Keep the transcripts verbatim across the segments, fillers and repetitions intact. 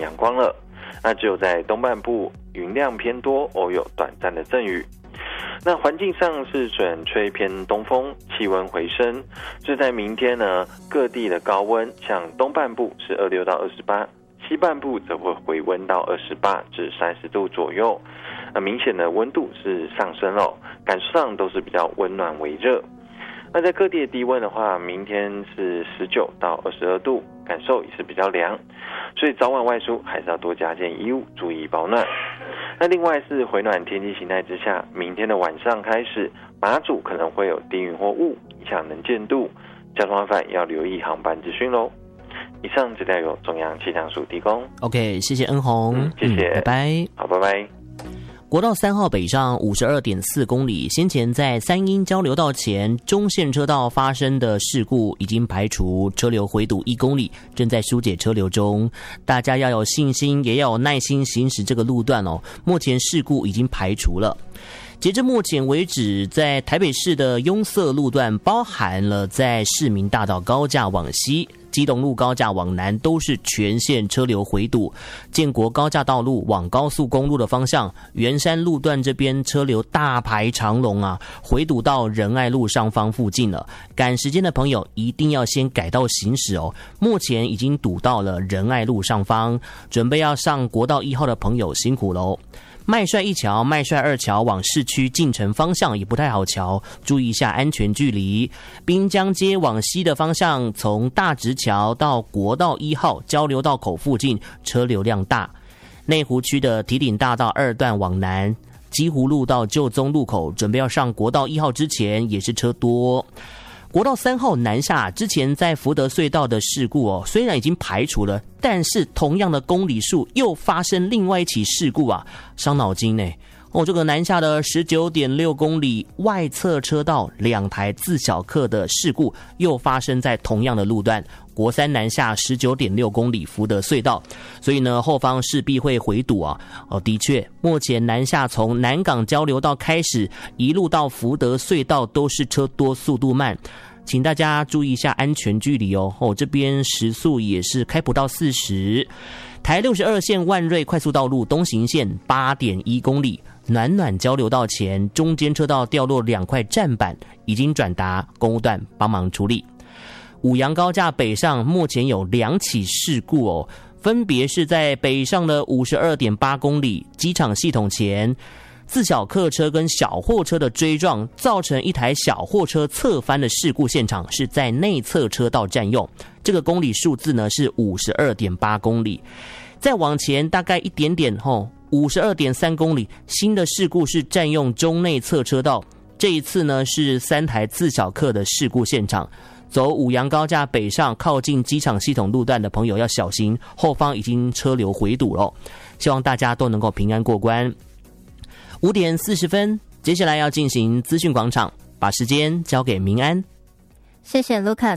阳光了。那只有在东半部云量偏多，偶有短暂的阵雨。那环境上是转吹偏东风，气温回升。所以在明天呢，各地的高温，像东半部是二十六到二十八，西半部则会回温到二十八至三十度左右。那明显的温度是上升了，感受上都是比较温暖微热。那在各地的低温的话，明天是十九到二十二度，感受也是比较凉，所以早晚外出还是要多加件衣物，注意保暖。那另外是回暖天气形态之下，明天的晚上开始，马祖可能会有低云或雾，影响能见度，交通往返要留意航班资讯咯。以上资料由中央气象署提供。 OK， 谢谢恩宏、 嗯、谢谢、 嗯、拜拜。 好，拜拜。 国道三号北上 五十二点四公里，先前在三鶯交流道前中线车道发生的事故已经排除，车流回堵一公里，正在疏解车流中。大家要有信心，也要有耐心行驶这个路段哦。目前事故已经排除了。截至目前为止，在台北市的拥塞路段，包含了在市民大道高架往西、基隆路高架往南，都是全线车流回堵。建国高架道路往高速公路的方向，圆山路段这边车流大排长龙啊，回堵到仁爱路上方附近了。赶时间的朋友一定要先改道行驶哦。目前已经堵到了仁爱路上方，准备要上国道一号的朋友辛苦喽。麦帅一桥、麦帅二桥往市区进城方向也不太好瞧，注意一下安全距离。滨江街往西的方向，从大直桥到国道一号交流道口附近车流量大。内湖区的堤顶大道二段往南，基湖路到旧宗路口，准备要上国道一号之前也是车多。国道三号南下之前在福德隧道的事故哦，虽然已经排除了，但是同样的公里数又发生另外一起事故啊，伤脑筋呢。哦，这个南下的 十九点六公里外侧车道两台自小客的事故又发生在同样的路段，国三南下 十九点六公里福德隧道，所以呢后方势必会回堵啊。哦，的确，目前南下从南港交流道开始一路到福德隧道都是车多速度慢，请大家注意一下安全距离哦。哦，这边时速也是开不到四十。台六十二线万瑞快速道路东行线 八点一公里，暖暖交流道前中间车道掉落两块站板，已经转达公务段帮忙处理。五杨高架北上目前有两起事故哦，分别是在北上的 五十二点八公里机场系统前，自小客车跟小货车的追撞，造成一台小货车侧翻的事故现场是在内侧车道占用，这个公里数字呢是 五十二点八公里。再往前大概一点点后 五十二点三公里，新的事故是占用中内侧车道，这一次呢是三台自小客的事故现场。走五杨高架北上靠近机场系统路段的朋友要小心，后方已经车流回堵了，希望大家都能够平安过关。五点四十分，接下来要进行资讯广场，把时间交给明安。 谢谢 Lucas。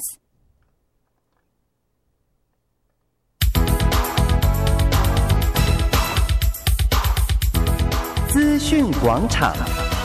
资讯广场。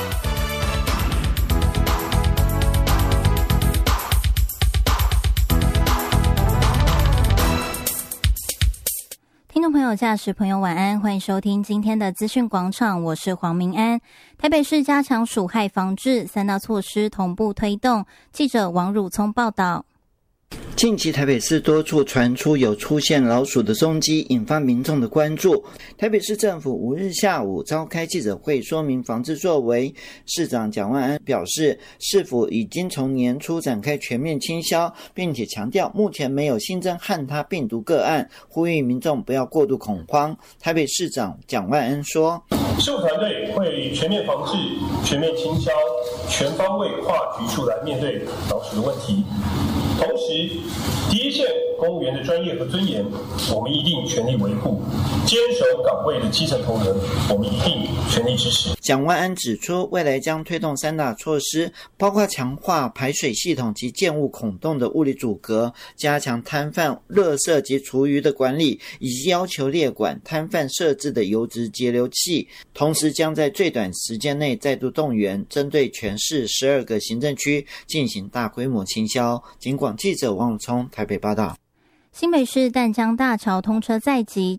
听众朋友、驾驶朋友晚安，欢迎收听今天的资讯广场，我是黄明安。台北市加强鼠害防治，三大措施同步推动。记者王汝聪报道。 近期台北市多处传出有出现老鼠的踪迹，引发民众的关注。台北市政府五日下午召开记者会说明防治作为，市长蒋万安表示，市府已经从年初展开全面清消，并且强调目前没有新增汉他病毒个案，呼吁民众不要过度恐慌。台北市长蒋万安说， 市府团队会全面防治、全面清消，全方位跨局处来面对老鼠的问题。同时，第一线公务员的专业和尊严，我们一定全力维护；坚守岗位的基层同仁，我们一定全力支持。 蒋万安指出，未来将推动三大措施，包括强化排水系统及建物孔洞的物理阻隔，加强摊贩、垃圾及厨余的管理，以及要求列管摊贩设置的油脂节流器。同时，将在最短时间内再度动员，针对全市十二个行政区进行大规模清消。警广记者王汝聪台北报道。 新北市淡江大桥通车在即，